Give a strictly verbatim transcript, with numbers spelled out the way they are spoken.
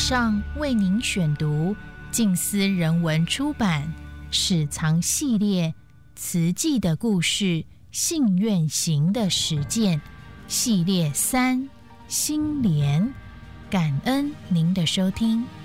上为您选读静思人文出版史藏系列慈济的故事信愿行的实践系列三心莲，感恩您的收听。